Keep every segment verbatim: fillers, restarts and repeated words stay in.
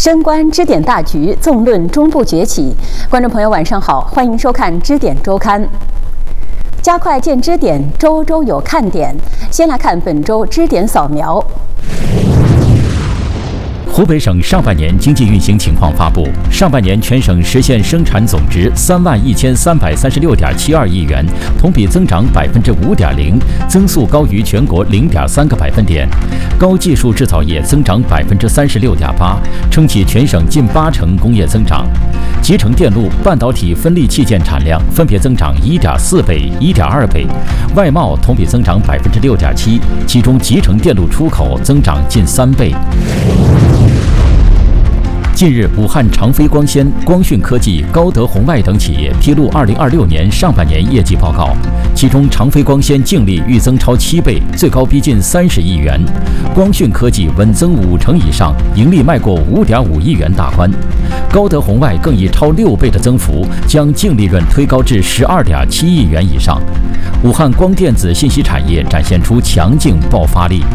深观支点大局，纵论中部崛起。观众朋友，晚上好，欢迎收看支点周刊。加快建支点，周周有看点。先来看本周支点扫描。 湖北省上半年经济运行情况发布，上半年全省实现生产总值三万一千三百三十六点七二亿元，同比增长百分之五点零，增速高于全国零点三个百分点。高技术制造业增长百分之三十六点八，撑起全省近八成工业增长。集成电路、半导体分立器件产量分别增长一点四倍、一点二倍，外贸同比增长百分之六点七，其中集成电路出口增长近三倍。 近日，武汉长飞光纤、光讯科技、高德红外等企业披露二零二六年上半年业绩报告，其中长飞光纤净利预增超七倍，最高逼近三十亿元；光讯科技稳增五成以上，盈利迈过五点五亿元大关；高德红外更以超六倍的增幅，将净利润推高至十二点七亿元以上。武汉光电子信息产业展现出强劲爆发力。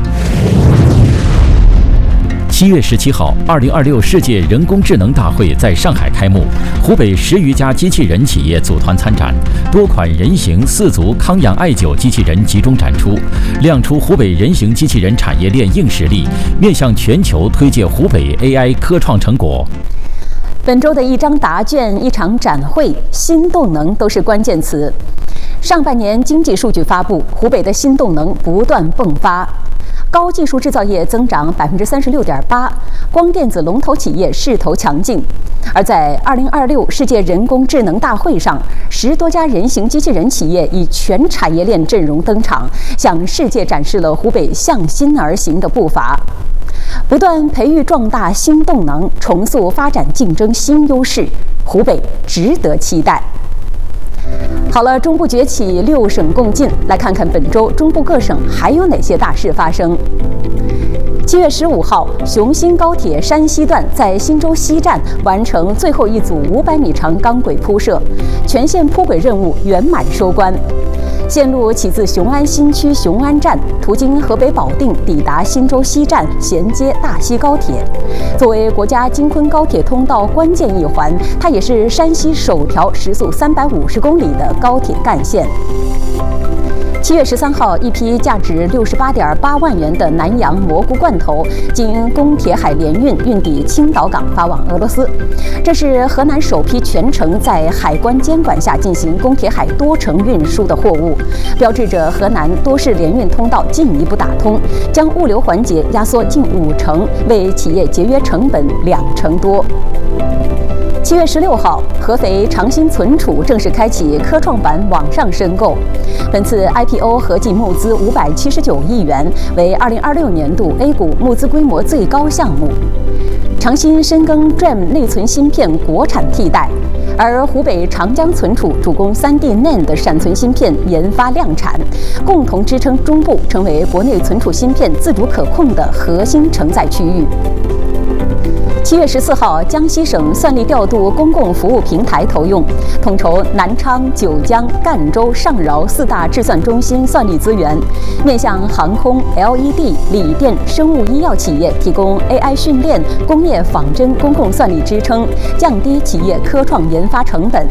七月十七号，二零二六世界人工智能大会在上海开幕，湖北十余家机器人企业组团参展，多款人形四足康养艾灸机器人集中展出，亮出湖北人形机器人产业链硬实力，面向全球推介湖北 A I 科创成果。 本周的一张答卷、一场展会，新动能都是关键词。上半年经济数据发布，湖北的新动能不断迸发。 高技术制造业增长百分之三十六点八，光电子龙头企业势头强劲。而在二零二六世界人工智能大会上，十多家人形机器人企业以全产业链阵容登场，向世界展示了湖北向新而行的步伐。不断培育壮大新动能，重塑发展竞争新优势，湖北值得期待。 好了，中部崛起，六省共进。来看看本周中部各省还有哪些大事发生。七月十五号，雄新高铁山西段在忻州西站完成最后一组五百米长钢轨铺设，全线铺轨任务圆满收官。 线路起自雄安新区雄安站，途经河北保定，抵达忻州西站，衔接大西高铁。作为国家京昆高铁通道关键一环，它也是山西首条时速三百五十公里的高铁干线。 七月十三号，一批价值六十八点八万元的南洋蘑菇罐头经公铁海联运运抵青岛港，发往俄罗斯。这是河南首批全程在海关监管下进行公铁海多程运输的货物，标志着河南多式联运通道进一步打通，将物流环节压缩近五成，为企业节约成本两成多。 七月十六号，合肥长兴存储正式开启科创板网上申购。本次 I P O 合计募资五百七十九亿元，为二零二六年度 A 股募资规模最高项目。长兴深耕 D R A M 内存芯片国产替代，而湖北长江存储主攻 三 D N A N D 闪存芯片研发量产，共同支撑中部成为国内存储芯片自主可控的核心承载区域。 七月十四号，江西省算力调度公共服务平台投用，统筹南昌、九江、赣州、上饶四大制算中心算力资源，面向航空、L E D、锂电、生物医药企业提供 A I 训练、工业仿真公共算力支撑，降低企业科创研发成本。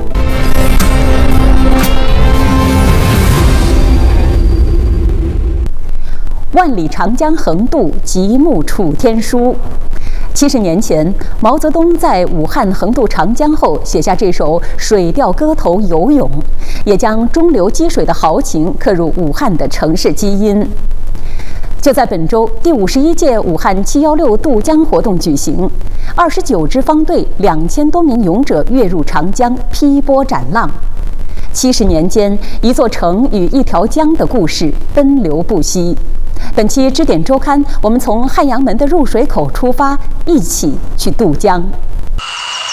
万里长江横渡，极目楚天舒。七十年前，毛泽东在武汉横渡长江后，写下这首《水调歌头·游泳》，也将中流击水的豪情刻入武汉的城市基因。就在本周，第五十一届武汉七幺六渡江活动举行，二十九支方队、两千多名勇者跃入长江，劈波斩浪。 七十年间，一座城与一条江的故事奔流不息。本期支点周刊，我们从汉阳门的入水口出发，一起去渡江。